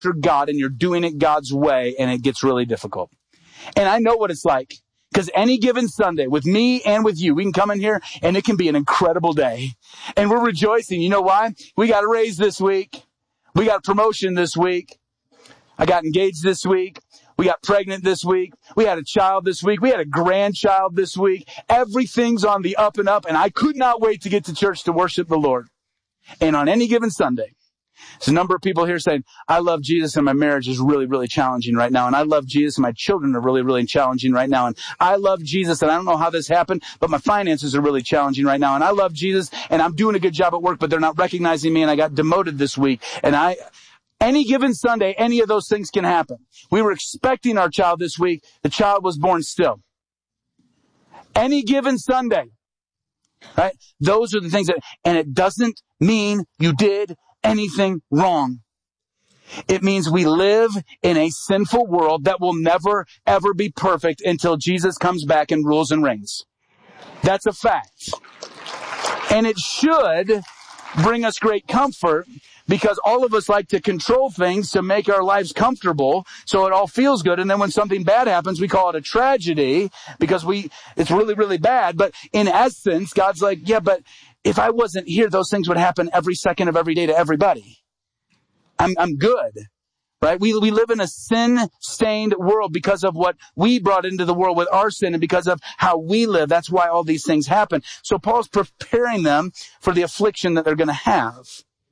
after God and you're doing it God's way, and it gets really difficult. And I know what it's like, because any given Sunday with me and with you, we can come in here and it can be an incredible day. And we're rejoicing. You know why? We got a raise this week. We got a promotion this week. I got engaged this week. We got pregnant this week. We had a child this week. We had a grandchild this week. Everything's on the up and up, and I could not wait to get to church to worship the Lord. And on any given Sunday, there's a number of people here saying, I love Jesus and my marriage is really, really challenging right now. And I love Jesus and my children are really, really challenging right now. And I love Jesus and I don't know how this happened, but my finances are really challenging right now. And I love Jesus and I'm doing a good job at work, but they're not recognizing me and I got demoted this week. And any given Sunday, any of those things can happen. We were expecting our child this week. The child was born still. Any given Sunday, right? Those are the things and it doesn't mean you did anything wrong. It means we live in a sinful world that will never, ever be perfect until Jesus comes back and rules and reigns. That's a fact. And it should bring us great comfort, because all of us like to control things to make our lives comfortable so it all feels good. And then when something bad happens, we call it a tragedy because it's really, really bad. But in essence, God's like, yeah, but if I wasn't here, those things would happen every second of every day to everybody. I'm good, right? We live in a sin-stained world because of what we brought into the world with our sin and because of how we live. That's why all these things happen. So Paul's preparing them for the affliction that they're going to have.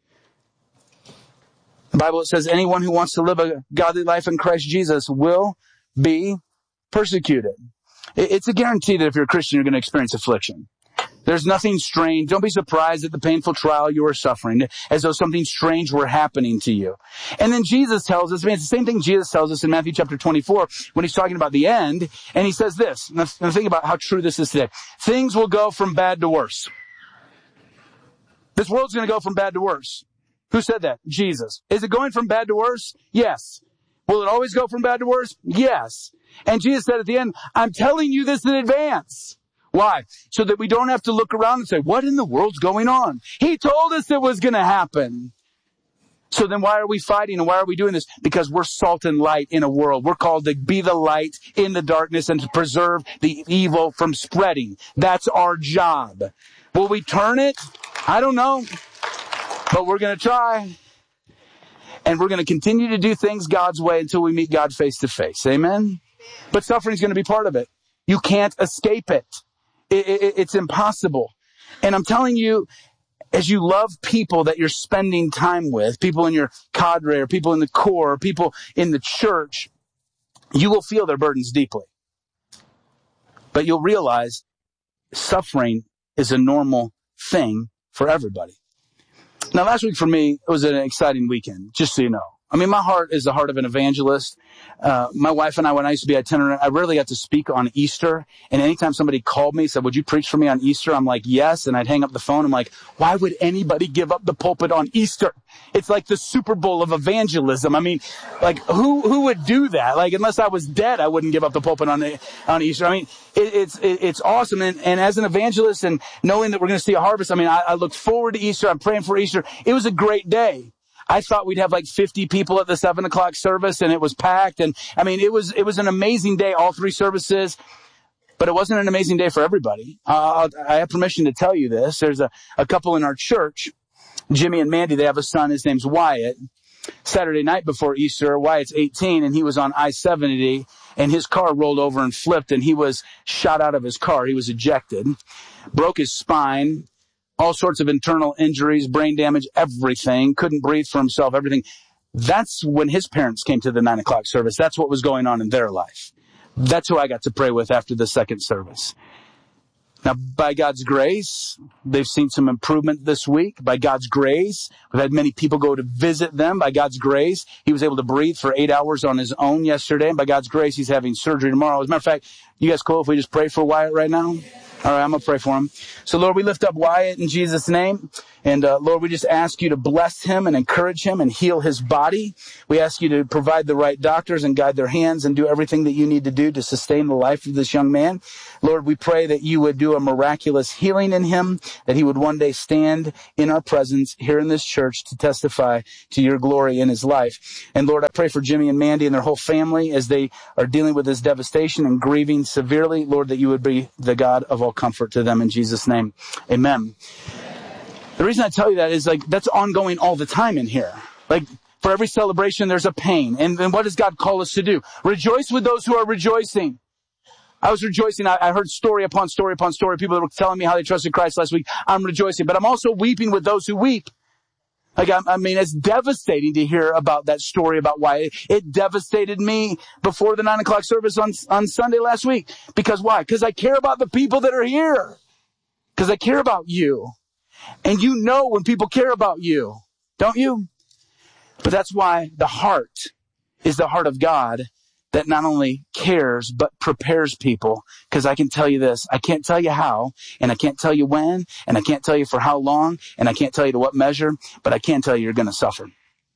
The Bible says anyone who wants to live a godly life in Christ Jesus will be persecuted. It's a guarantee that if you're a Christian, you're going to experience affliction. There's nothing strange. Don't be surprised at the painful trial you are suffering, as though something strange were happening to you. And then Jesus tells us, it's the same thing Jesus tells us in Matthew chapter 24 when he's talking about the end. And he says this, now think about how true this is today. Things will go from bad to worse. This world's going to go from bad to worse. Who said that? Jesus. Is it going from bad to worse? Yes. Will it always go from bad to worse? Yes. And Jesus said at the end, I'm telling you this in advance. Why? So that we don't have to look around and say, what in the world's going on? He told us it was going to happen. So then why are we fighting and why are we doing this? Because we're salt and light in a world. We're called to be the light in the darkness and to preserve the evil from spreading. That's our job. Will we turn it? I don't know. But we're going to try. And we're going to continue to do things God's way until we meet God face to face. Amen? But suffering is going to be part of it. You can't escape it. It's impossible. And I'm telling you, as you love people that you're spending time with, people in your cadre or people in the core, or people in the church, you will feel their burdens deeply. But you'll realize suffering is a normal thing for everybody. Now, last week for me, it was an exciting weekend, just so you know. I mean, my heart is the heart of an evangelist. My wife and I, when I used to be itinerant, I rarely got to speak on Easter. And anytime somebody called me, said, would you preach for me on Easter? I'm like, yes. And I'd hang up the phone. I'm like, why would anybody give up the pulpit on Easter? It's like the Super Bowl of evangelism. I mean, like, who would do that? Like, unless I was dead, I wouldn't give up the pulpit on Easter. I mean, it's awesome. And as an evangelist and knowing that we're going to see a harvest, I mean, I look forward to Easter. I'm praying for Easter. It was a great day. I thought we'd have like 50 people at the 7 o'clock service and it was packed. And I mean, it was an amazing day, all three services, but it wasn't an amazing day for everybody. I have permission to tell you this. There's a couple in our church, Jimmy and Mandy. They have a son. His name's Wyatt. Saturday night before Easter, Wyatt's 18 and he was on I-70 and his car rolled over and flipped and he was shot out of his car. He was ejected, broke his spine. All sorts of internal injuries, brain damage, everything. Couldn't breathe for himself, everything. That's when his parents came to the 9 o'clock service. That's what was going on in their life. That's who I got to pray with after the second service. Now, by God's grace, they've seen some improvement this week. By God's grace, we've had many people go to visit them. By God's grace, he was able to breathe for 8 hours on his own yesterday. And by God's grace, he's having surgery tomorrow. As a matter of fact, you guys cool if we just pray for Wyatt right now? All right, I'm going to pray for him. So, Lord, we lift up Wyatt in Jesus' name. And, Lord, we just ask you to bless him and encourage him and heal his body. We ask you to provide the right doctors and guide their hands and do everything that you need to do to sustain the life of this young man. Lord, we pray that you would do a miraculous healing in him, that he would one day stand in our presence here in this church to testify to your glory in his life. And, Lord, I pray for Jimmy and Mandy and their whole family as they are dealing with this devastation and grieving severely. Lord, that you would be the God of all comfort to them in Jesus' name. Amen. The reason I tell you that is that's ongoing all the time in here. For every celebration, there's a pain. And what does God call us to do? Rejoice with those who are rejoicing. I was rejoicing. I heard story upon story upon story. People that were telling me how they trusted Christ last week. I'm rejoicing, but I'm also weeping with those who weep. It's devastating to hear about that story about why it devastated me before the 9 o'clock service on Sunday last week. Because why? Because I care about the people that are here. Because I care about you. And you know when people care about you, don't you? But that's why the heart is the heart of God that not only cares, but prepares people. Because I can tell you this, I can't tell you how, and I can't tell you when, and I can't tell you for how long, and I can't tell you to what measure, but I can tell you you're going to suffer.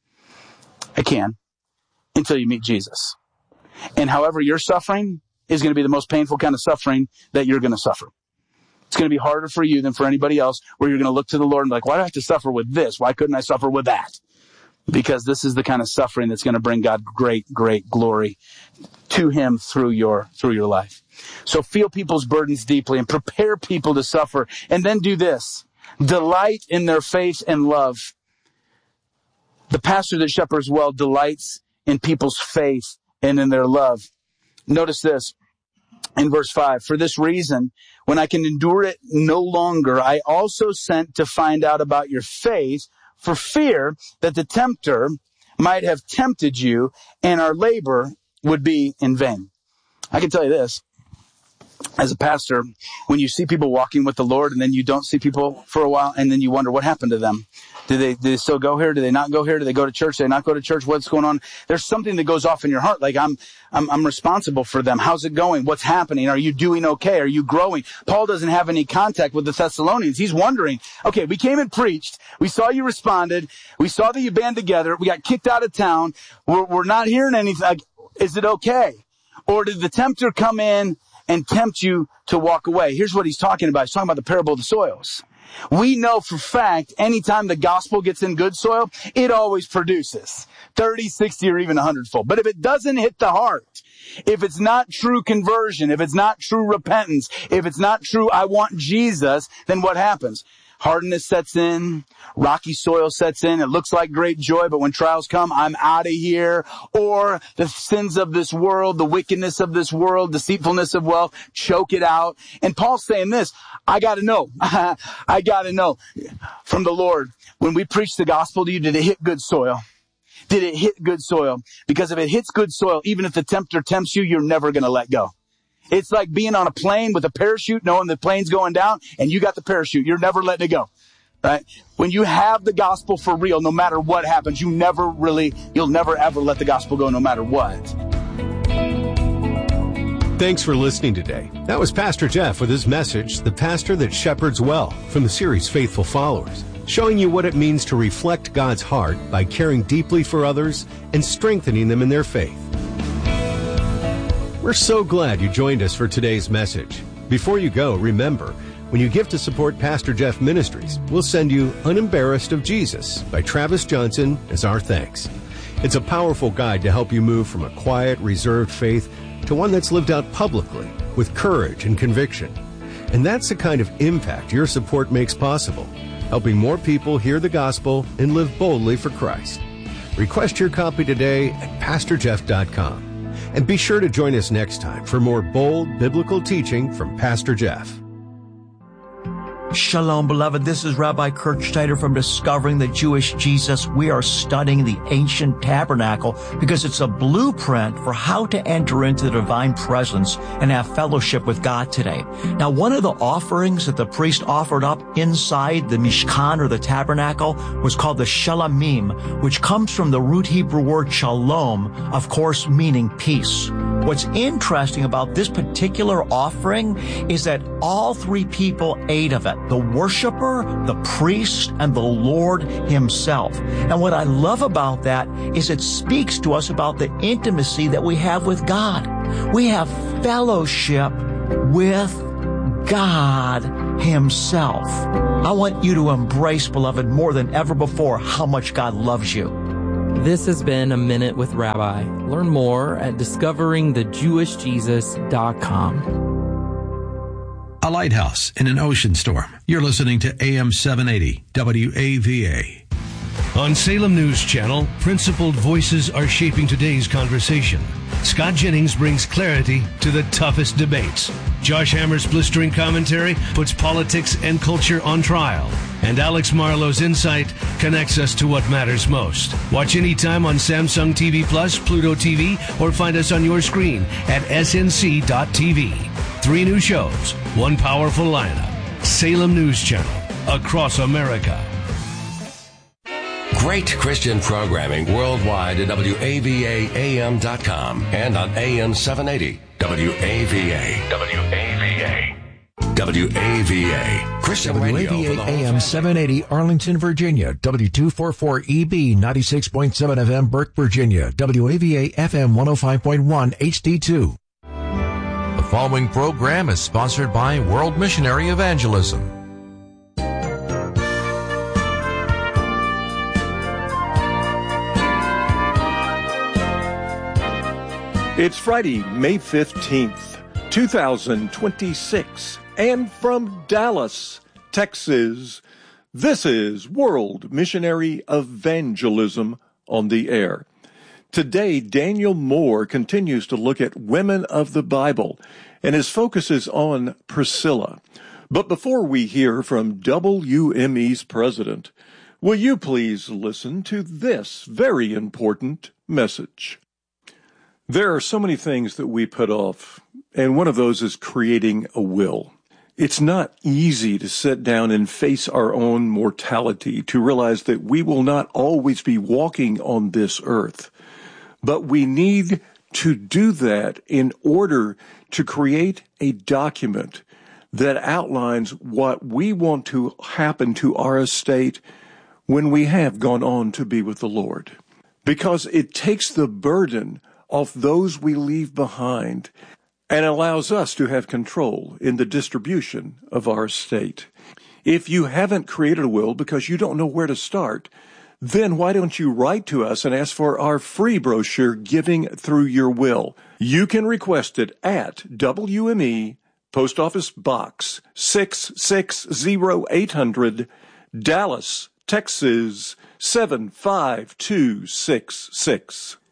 I can, until you meet Jesus. And however you're suffering is going to be the most painful kind of suffering that you're going to suffer. It's going to be harder for you than for anybody else, where you're going to look to the Lord and be like, why do I have to suffer with this? Why couldn't I suffer with that? Because this is the kind of suffering that's going to bring God great, great glory to him through your life. So feel people's burdens deeply and prepare people to suffer. And then do this. Delight in their faith and love. The pastor that shepherds well delights in people's faith and in their love. Notice this in verse 5. For this reason, when I can endure it no longer, I also sent to find out about your faith, for fear that the tempter might have tempted you and our labor would be in vain. I can tell you this, as a pastor, when you see people walking with the Lord and then you don't see people for a while and then you wonder what happened to them. Do they still go here? Do they not go here? Do they go to church? Do they not go to church? What's going on? There's something that goes off in your heart. Like I'm responsible for them. How's it going? What's happening? Are you doing okay? Are you growing? Paul doesn't have any contact with the Thessalonians. He's wondering, okay, we came and preached. We saw you responded. We saw that you band together. We got kicked out of town. We're not hearing anything. Like, is it okay? Or did the tempter come in and tempt you to walk away? Here's what he's talking about. He's talking about the parable of the soils. We know for fact, anytime the gospel gets in good soil, it always produces 30, 60, or even 100-fold. But if it doesn't hit the heart, if it's not true conversion, if it's not true repentance, if it's not true, I want Jesus, then what happens? Hardness sets in, rocky soil sets in. It looks like great joy, but when trials come, I'm out of here. Or the sins of this world, the wickedness of this world, deceitfulness of wealth, choke it out. And Paul's saying this, I gotta know. I gotta know from the Lord. When we preach the gospel to you, did it hit good soil? Did it hit good soil? Because if it hits good soil, even if the tempter tempts you, you're never gonna let go. It's like being on a plane with a parachute, knowing the plane's going down, and you got the parachute. You're never letting it go, right? When you have the gospel for real, no matter what happens, you'll never ever let the gospel go no matter what. Thanks for listening today. That was Pastor Jeff with his message, The Pastor That Shepherds Well, from the series Faithful Followers, showing you what it means to reflect God's heart by caring deeply for others and strengthening them in their faith. We're so glad you joined us for today's message. Before you go, remember, when you give to support Pastor Jeff Ministries, we'll send you Unembarrassed of Jesus by Travis Johnson as our thanks. It's a powerful guide to help you move from a quiet, reserved faith to one that's lived out publicly with courage and conviction. And that's the kind of impact your support makes possible, helping more people hear the gospel and live boldly for Christ. Request your copy today at PastorJeff.com. And be sure to join us next time for more bold biblical teaching from Pastor Jeff. Shalom, beloved. This is Rabbi Kurt Schneider from Discovering the Jewish Jesus. We are studying the ancient tabernacle because it's a blueprint for how to enter into the divine presence and have fellowship with God today. Now, one of the offerings that the priest offered up inside the Mishkan or the tabernacle was called the Shalamim, which comes from the root Hebrew word shalom, of course, meaning peace. What's interesting about this particular offering is that all three people ate of it, the worshiper, the priest, and the Lord himself. And what I love about that is it speaks to us about the intimacy that we have with God. We have fellowship with God himself. I want you to embrace, beloved, more than ever before, how much God loves you. This has been A Minute with Rabbi. Learn more at discoveringthejewishjesus.com. A lighthouse in an ocean storm. You're listening to AM 780 WAVA. On Salem News Channel, principled voices are shaping today's conversation. Scott Jennings brings clarity to the toughest debates. Josh Hammer's blistering commentary puts politics and culture on trial. And Alex Marlowe's insight connects us to what matters most. Watch anytime on Samsung TV Plus, Pluto TV, or find us on your screen at snc.tv. 3 new shows, 1 powerful lineup. Salem News Channel, across America. Great Christian programming worldwide at WAVAAM.com and on AM 780 WAVA. WAVA. Christian Radio for the WAVA whole AM family. 780 Arlington, Virginia. W244EB 96.7 FM Burke, Virginia. WAVA FM 105.1 HD2. The following program is sponsored by World Missionary Evangelism. It's Friday, May 15th, 2026, and from Dallas, Texas, this is World Missionary Evangelism on the air. Today, Daniel Moore continues to look at women of the Bible, and his focus is on Priscilla. But before we hear from WME's president, will you please listen to this very important message? There are so many things that we put off, and one of those is creating a will. It's not easy to sit down and face our own mortality, to realize that we will not always be walking on this earth. But we need to do that in order to create a document that outlines what we want to happen to our estate when we have gone on to be with the Lord. Because it takes the burden off those we leave behind and allows us to have control in the distribution of our estate. If you haven't created a will because you don't know where to start, then why don't you write to us and ask for our free brochure, Giving Through Your Will? You can request it at WME, Post Office Box 660-800, Dallas, Texas 75266.